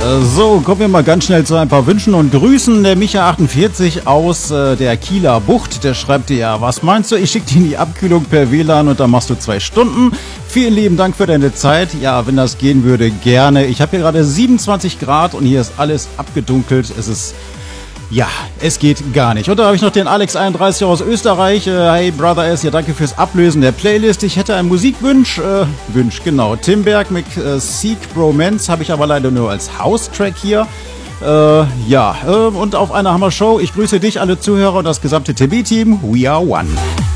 So, kommen wir mal ganz schnell zu ein paar Wünschen und Grüßen. Der Micha48 aus der Kieler Bucht, der schreibt dir ja, was meinst du? Ich schicke dir in die Abkühlung per WLAN und dann machst du 2 Stunden. Vielen lieben Dank für deine Zeit. Ja, wenn das gehen würde, gerne. Ich habe hier gerade 27 Grad und hier ist alles abgedunkelt. Ja, es geht gar nicht. Und da habe ich noch den Alex31 aus Österreich. Hey Brother S, ja danke fürs Ablösen der Playlist. Ich hätte einen Musikwunsch. Genau. Timberg mit Seek Bromance habe ich aber leider nur als House-Track hier. Und auf einer Hammer-Show. Ich grüße dich, alle Zuhörer und das gesamte TB-Team. We are one.